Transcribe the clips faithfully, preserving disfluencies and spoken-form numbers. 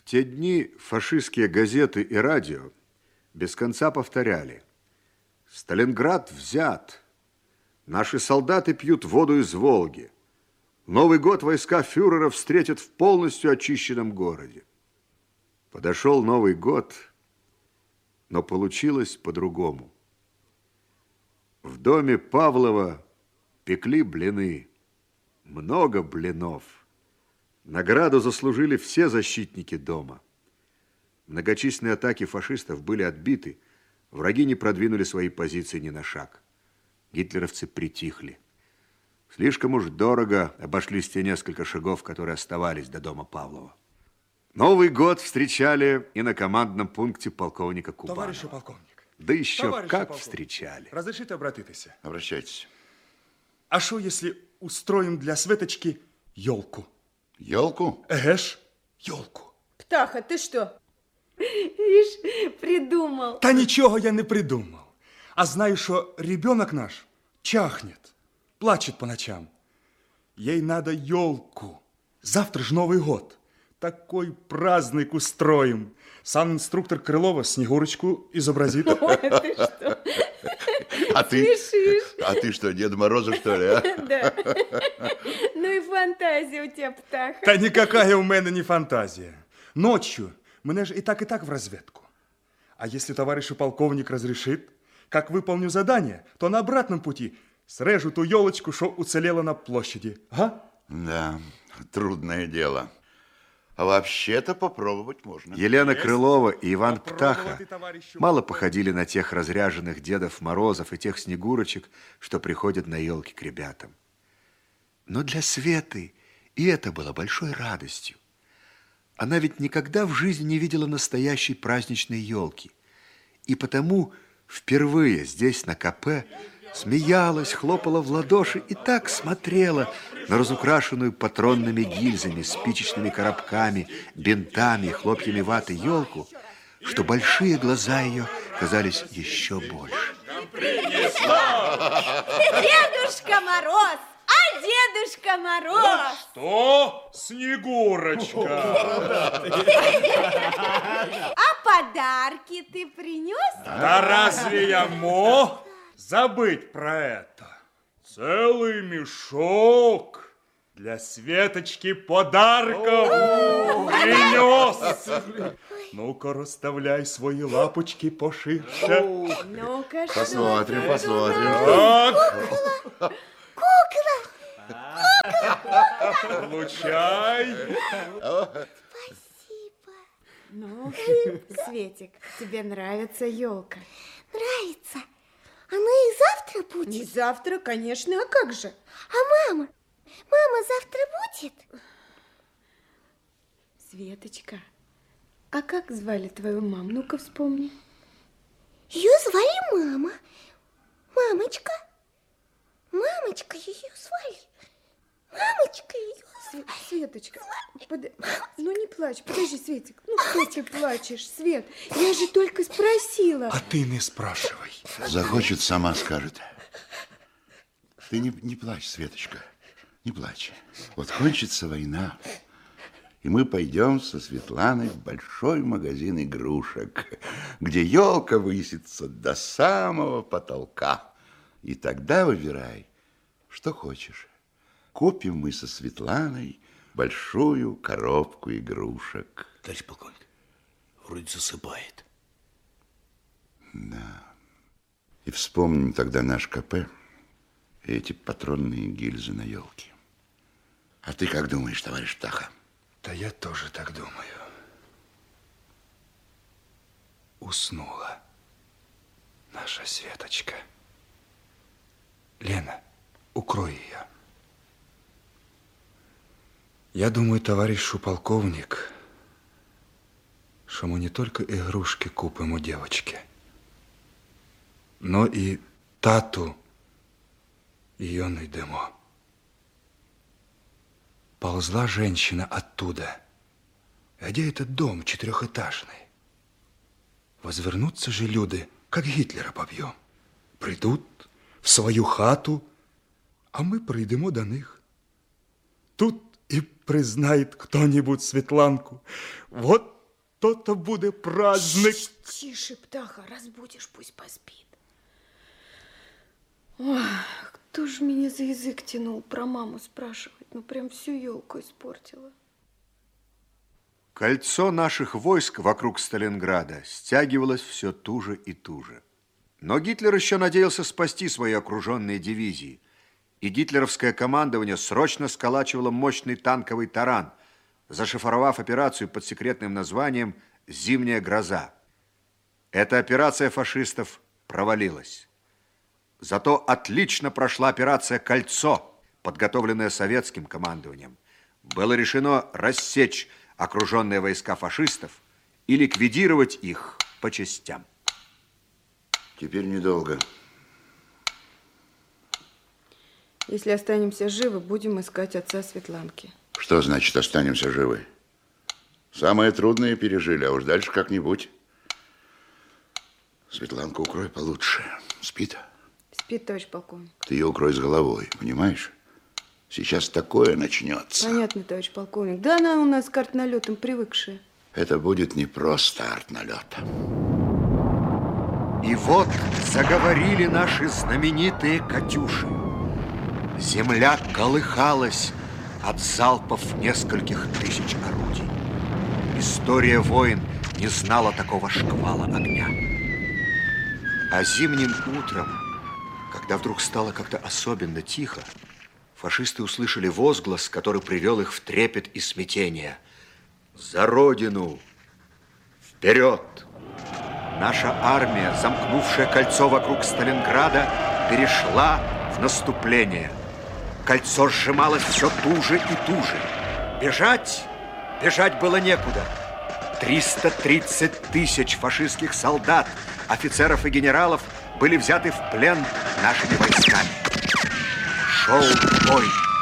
те дни фашистские газеты и радио без конца повторяли: Сталинград взят, наши солдаты пьют воду из Волги, Новый год войска фюрера встретят в полностью очищенном городе. Подошел Новый год, но получилось по-другому. В доме Павлова пекли блины, много блинов. Награду заслужили все защитники дома. Многочисленные атаки фашистов были отбиты, враги не продвинули свои позиции ни на шаг. Гитлеровцы притихли. Слишком уж дорого обошлись те несколько шагов, которые оставались до дома Павлова. Новый год встречали и на командном пункте полковника Кубанова. Товарищ полковник. Да еще Товарищ как полковник. встречали. Разрешите обратитися? Обращайтесь. А что, если устроим для Светочки елку? Елку? Эге ж, елку. Птаха, ты что? Видишь, придумал. Та ничего я не придумал. А знаю, что ребенок наш чахнет, плачет по ночам. Ей надо елку. Завтра ж Новый год. Такой праздник устроим. Сам инструктор Крылова Снегурочку изобразит. Ой, ты что? А ты, Смешишь. а ты что, Деда Мороза, что ли, а? Да. Ну и фантазия у тебя, Птаха. Та никакая у меня не фантазия. Ночью мне же и так, и так в разведку. А если товарищ полковник разрешит, как выполню задание, то на обратном пути срежу ту елочку, что уцелела на площади. А? Да, трудное дело. А вообще-то попробовать можно. Елена Крылова и Иван Попробовать Птаха и товарищу мало полковнику. походили на тех разряженных Дедов Морозов и тех Снегурочек, что приходят на елки к ребятам. Но для Светы и это было большой радостью. Она ведь никогда в жизни не видела настоящей праздничной елки. И потому впервые здесь, на КП, смеялась, хлопала в ладоши и так смотрела на разукрашенную патронными гильзами, спичечными коробками, бинтами, хлопьями ваты елку, что большие глаза ее казались еще больше. Дедушка Мороз! А Дедушка Мороз! Что? Снегурочка! А подарки ты принес? Да разве я мог забыть про это? Целый мешок для Светочки подарков принес. Ну-ка, расставляй свои лапочки поширше. Ну-ка, что? Посмотрим, посмотрим. Так. Получай. Ну, Светик, тебе нравится елка? Нравится. Она и завтра будет? Не завтра, конечно, а как же? А мама? Мама завтра будет? Светочка, а как звали твою маму? Ну-ка вспомни. Ее звали мама. Мамочка. Мамочка ее звали. Мамочка ее звали. Светочка, под... ну не плачь, подожди, Светик. Ну что ты плачешь, Свет? Я же только спросила. А ты не спрашивай. Захочет, сама скажет. Ты не, не плачь, Светочка, не плачь. Вот кончится война, и мы пойдем со Светланой в большой магазин игрушек, где елка высится до самого потолка. И тогда выбирай, что хочешь. Купим мы со Светланой большую коробку игрушек. Товарищ полковник, вроде засыпает. Да. И вспомним тогда наш КП и эти патронные гильзы на елке. А ты как думаешь, товарищ Птаха? Да я тоже так думаю. Уснула наша Светочка. Лена, укрой ее. Я думаю, товарищ полковник, что мы не только игрушки купим у девочки, но и тату ее найдемо. Ползла женщина оттуда. А где этот дом четырехэтажный? Возвернутся же люди, как Гитлера побьем. Придут в свою хату, а мы прийдемо до них. Тут и признает кто-нибудь Светланку. Вот То-то будет праздник. Тише, птаха, разбудишь, пусть поспит. Ой, кто ж меня за язык тянул про маму спрашивать? Ну, прям всю елку испортила. Кольцо наших войск вокруг Сталинграда стягивалось все туже и туже. Но Гитлер еще надеялся спасти свои окруженные дивизии, и гитлеровское командование срочно сколачивало мощный танковый таран, зашифровав операцию под секретным названием «Зимняя гроза». Эта операция фашистов провалилась. Зато отлично прошла операция «Кольцо», подготовленная советским командованием. Было решено рассечь окруженные войска фашистов и ликвидировать их по частям. Теперь недолго. Если останемся живы, будем искать отца Светланки. Что значит останемся живы? Самое трудное пережили, а уж дальше как-нибудь. Светланку укрой получше. Спит? Спит, товарищ полковник. Ты ее укрой с головой, понимаешь? Сейчас такое начнется. Понятно, товарищ полковник. Да она у нас к артналетам привыкшая. Это будет не просто артналет. И вот заговорили наши знаменитые «Катюши». Земля колыхалась от залпов нескольких тысяч орудий. История войн не знала такого шквала огня. А зимним утром, когда вдруг стало как-то особенно тихо, фашисты услышали возглас, который привел их в трепет и смятение. «За Родину! Вперед!» Наша армия, замкнувшая кольцо вокруг Сталинграда, перешла в наступление. Кольцо сжималось все туже и туже. Бежать? Бежать было некуда. триста тридцать тысяч фашистских солдат, офицеров и генералов были взяты в плен нашими войсками. Шел бой,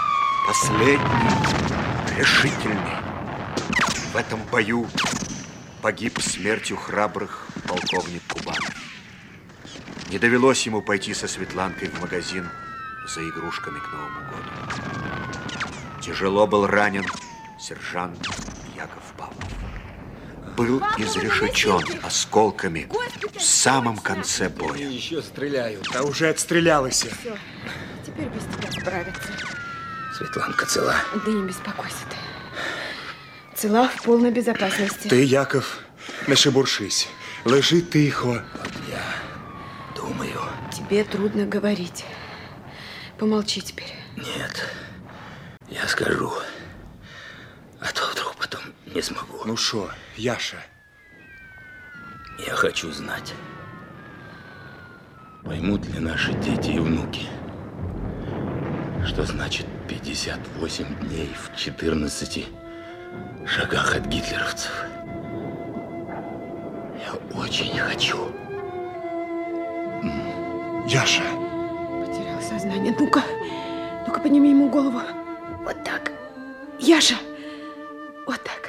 последний, решительный. В этом бою погиб смертью храбрых полковник Кубанов. Не довелось ему пойти со Светланкой в магазин за игрушками к Новому году. Тяжело был ранен сержант Яков Павлов. Был изрешечен осколками в самом конце боя. Еще стреляют. Да уже отстрелялась. Все, теперь без тебя справятся. Светланка цела. Да не беспокойся ты. Цела в полной безопасности. Ты, Яков, не шебуршись. Лежи тихо. Вот я думаю. Тебе трудно говорить. Помолчи теперь. Нет, я скажу. А то вдруг потом не смогу. Ну шо, Яша? Я хочу знать, поймут ли наши дети и внуки, что значит пятьдесят восемь дней в четырнадцати шагах от гитлеровцев. Я очень хочу. Яша! Потерял сознание. Ну-ка, ну-ка подними ему голову. Вот так. Яша! Вот так.